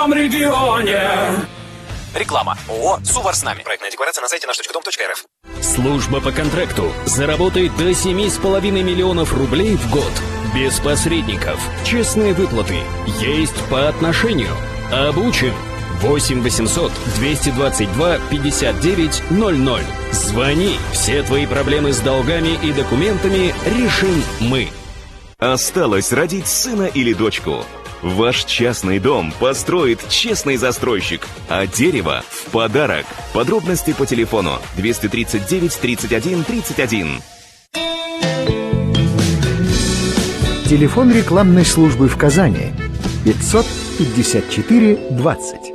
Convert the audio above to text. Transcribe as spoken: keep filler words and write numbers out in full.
своем регионе. Реклама. ООО «Сувар с нами». Проектная декларация на сайте наш точка дом точка эр эф. Служба по контракту заработает до семи с половиной миллионов рублей в год. Без посредников. Честные выплаты. Есть по отношению. Обучен. восемь восемьсот двести двадцать два пятьдесят девять ноль ноль. Звони. Все твои проблемы с долгами и документами решим мы. Осталось родить сына или дочку. Ваш частный дом построит честный застройщик, а дерево в подарок. Подробности по телефону двести тридцать девять тридцать один тридцать один. Телефон рекламной службы в Казани пятьсот пятьдесят четыре двадцать.